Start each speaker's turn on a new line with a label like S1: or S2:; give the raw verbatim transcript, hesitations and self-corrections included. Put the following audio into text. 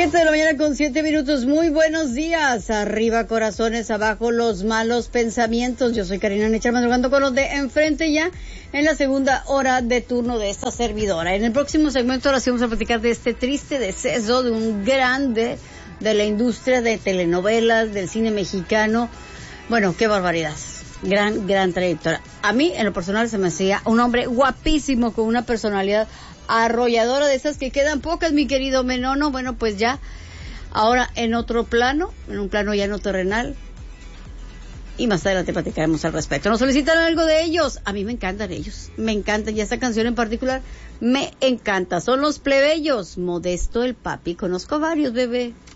S1: Siete de la mañana con siete minutos. Muy buenos días. Arriba corazones, abajo los malos pensamientos. Yo soy Karina Nechar, madrugando con los de enfrente ya en la segunda hora de turno de esta servidora. En el próximo segmento ahora sí vamos a platicar de este triste deceso de un grande de la industria de telenovelas, del cine mexicano. Bueno, qué barbaridad. Gran, gran trayectoria. A mí, en lo personal, se me hacía un hombre guapísimo, con una personalidad arrolladora, de esas que quedan pocas, mi querido Menono. Bueno, pues ya, ahora en otro plano, en un plano ya no terrenal, y más adelante platicaremos al respecto. Nos solicitan algo de ellos. A mí me encantan ellos, me encantan, y esta canción en particular me encanta. Son los Plebeyos, Modesto el Papi. Conozco varios, bebé.